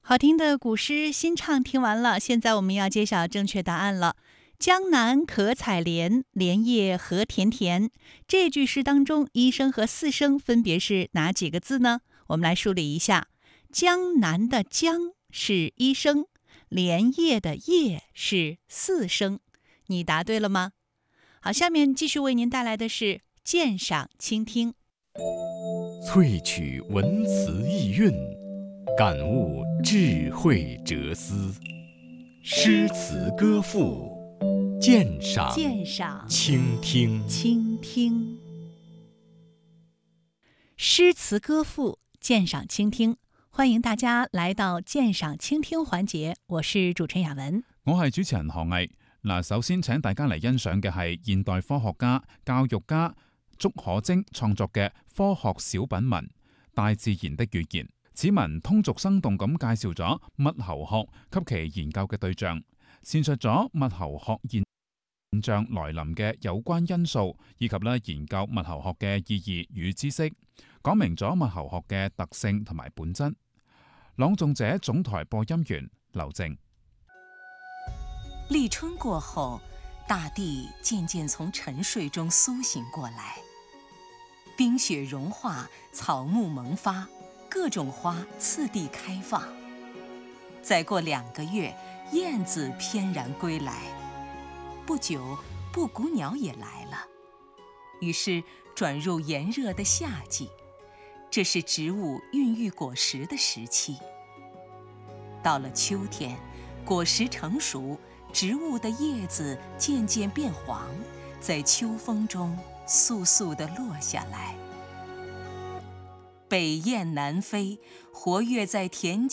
好听的古诗新唱听完了，现在我们要揭晓正确答案了。江南可采莲，莲叶何田田。这句诗当中，一声和四声分别是哪几个字呢？我们来梳理一下。江南的江是一声，莲叶的叶是四声。你答对了吗？好，下面继续为您带来的是鉴赏倾听。 萃取文辞意蕴，感悟智慧哲思。诗词歌赋，鉴赏倾听。 诗詞歌賦鑑賞傾聽，歡迎大家來到鑑賞傾聽環節，我是主持人雅文， 我係主持人何毅。首先請大家嚟欣賞嘅係現代科學家、教育家竺可楨創作嘅科學小品文《大自然的語言》。此文通俗生動咁介紹咗物候學及其研究嘅對象，闡述咗物候學現象來臨嘅有關因素，以及研究物候學嘅意義與知識，講明咗物候學嘅特性同埋本質。朗誦者總台播音員劉靜。 立春過後，大地漸漸從沉睡中甦醒過來，冰雪融化，草木萌發，各種花次第開放。再過2個月，燕子翩然歸來。不久，布谷鳥也來了。於是轉入炎熱的夏季，這是植物孕育果實的時期。到了秋天，果實成熟，植物的葉子漸漸變黃，在秋風中簌簌地落下來。北雁南飛，活躍在田